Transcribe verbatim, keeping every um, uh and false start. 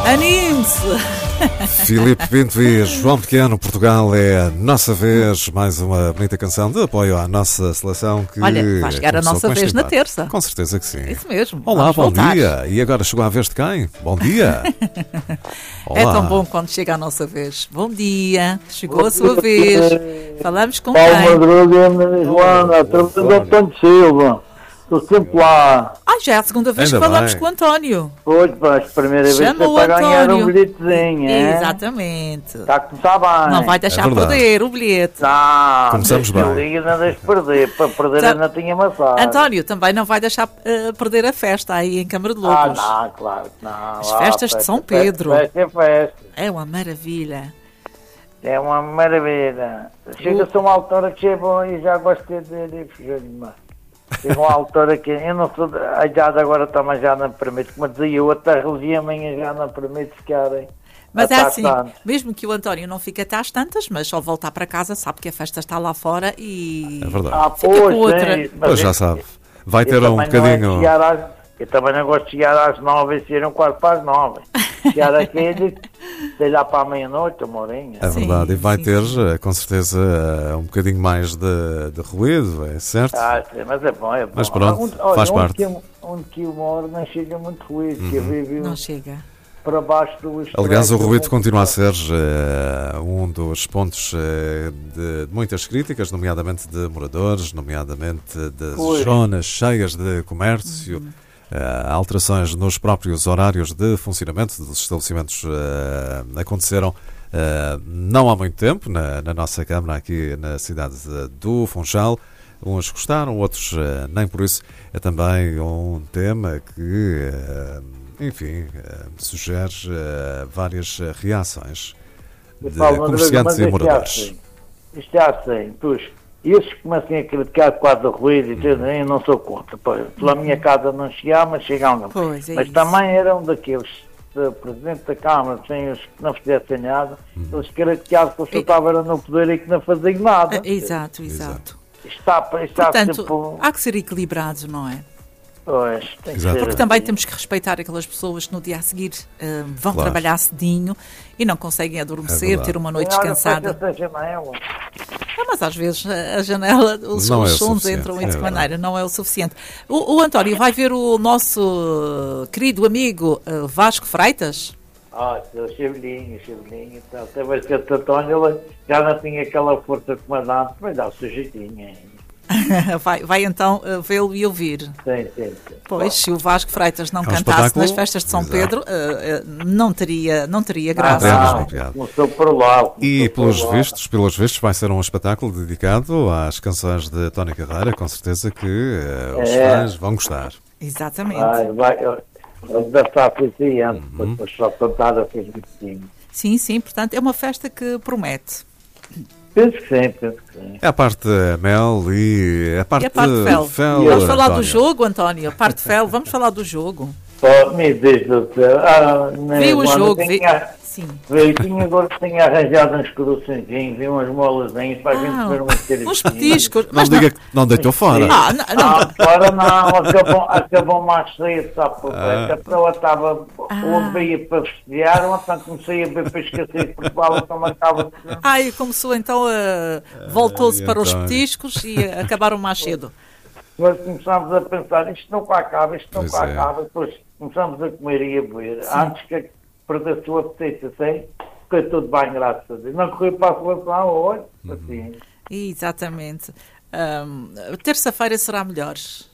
Anime-se! Filipe Pinto e João Pequeno, Portugal é a nossa vez. Mais uma bonita canção de apoio à nossa seleção que Olha, vai chegar a nossa vez na terça. Com certeza que sim. Isso mesmo. Olá, Vamos bom voltar. dia. E agora chegou a vez de quem? Bom dia. Olá. É tão bom quando chega a nossa vez. Bom dia. Chegou a sua vez. Falamos com Paulo quem? Madruga, Joana, através do António Silva. Estou sempre lá. Ah, já é a segunda vez Ainda que falamos bem. com o António. Hoje, pá, a primeira vez que Chama é o para ganhar António. um bilhetezinho, é? Exatamente. Está a começar bem. Não vai deixar É verdade. perder o bilhete. Não, Começamos deixa bem. eu ligar, não deixe perder. Para perder Tá. ainda tinha maçã. António, também não vai deixar eh, perder a festa aí em Câmara de Ah, Lobos. não, claro que não. As Ah, festas de festa, São festa, Pedro. Festa é festa. É uma maravilha. É uma maravilha. Chega-se a uma altura que é bom e já gostei de, de fugir demais. Chega uma altura que eu não sou. A idade agora também já não permite. Como dizia eu, até a religião minha já não permite ficarem. Mas é até assim, tanto. mesmo que o António não fique até às tantas, mas ao voltar para casa sabe que a festa está lá fora e... É verdade. Ah, Fica com outra. sim, mas Pois já eu- sabe. Vai eu ter um também não é de bocadinho. chegar às- Eu também não gosto de chegar às nove e ser um quarto para as nove. Chegar aqui e sei lá para a meia-noite, uma horinha. É Sim, verdade, e vai sim, ter sim. eh, com certeza eh, um bocadinho mais de, de ruído, é certo? Ah, sim, mas é bom, é bom. Mas pronto, Onde- olha, faz onde parte. Que eu, onde que eu moro não chega muito ruído, que eu vivo Não chega. para baixo do expresso. Aliás, o ruído continua a ser eh, um dos pontos eh, de, de muitas críticas, nomeadamente de moradores, nomeadamente das Pois. zonas cheias de comércio, eh, alterações nos próprios horários de funcionamento dos estabelecimentos eh, aconteceram eh, não há muito tempo na, na nossa Câmara, aqui na cidade de- do Funchal. Uns gostaram, outros eh, nem por isso. É também um tema que, eh, enfim, eh, sugere eh, várias eh, reações Eu de falo, Madruga, comerciantes mas e isto é moradores. assim. Isto é assim, pois, esses que começam a criticar o quadro de ruído e tudo, eu não sou contra. Pois, pela minha casa não chegava, mas chegavam. Pois, é mas isso. também eram daqueles, o Presidente da Câmara, sem os que não fizessem nada, eles criticavam que o senhor estava era no poder e que não fazia nada. Ah, Exato, exato. Isto está, isto está Portanto, tipo... há que ser equilibrado, não é? Pois, tem que Exato. ser Porque assim. também temos que respeitar aquelas pessoas que no dia a seguir eh, vão Claro. trabalhar cedinho e não conseguem adormecer, verdade. ter uma noite Olha, descansada. fecha essa janela. Ah, mas às vezes a a janela, os, Não é os o sons suficiente, entram é em de verdade. maneira, não é o suficiente. O, o António vai ver o nosso querido amigo eh, Vasco Freitas? Ah, seu Chibelinho, Chibelinho, então, até vai ser o António, ele já não tinha aquela força comandante, mas dá o seu jeitinho ainda. vai, vai então eh, vê-lo e ouvir. Sim, sim, sim. Pois, se o Vasco Freitas não É um cantasse espetáculo. nas festas de São Exato. Pedro, eh, eh, não teria, não teria Ah, graça. é a não, mesma piada. começou por lá. E começou por pelos lá. vistos, pelos vistos, vai ser um espetáculo dedicado às canções de Tony Carreira. Com certeza que eh, os É. fãs vão gostar. Exatamente. Vai, vai, ele deve estar apreciando, Uhum. depois só cantada fez bonitinho. Sim, sim, portanto é uma festa que promete. Penso que sim, penso que sim. É a parte Mel e a parte, E a parte fel. fel, Vamos falar do António. jogo, António. Parte fel, vamos falar do jogo. Oh, meu Deus do céu. Ah, nem- Viu o quando jogo? Vi... Tinha, Sim. vi, tinha agora tinha arranjado uns coraçõezinhos, vi umas molazinhas para a gente Ah, comer umas carinhas. uns petiscos. Não Mas diga que não deitou fora. Ah, não, não. Ah, agora não, acabou, acabou mais cedo, sabe por quê? Ah. A pessoa estava, Ah. onde ia para festejar, ontem comecei a ver para esquecer, porque vale como acaba de Ai, começou então a. Voltou-se Ai, para os António. petiscos e acabaram mais cedo. Nós começámos a pensar, isto não cá acaba, isto não Pois cá é. acaba, depois começámos a comer e a beber, antes que perdesse o apetite, assim, ficou tudo bem, graças a Deus. Não correu para a seleção hoje, Uhum. assim. Exatamente. Ahm, terça-feira será melhor.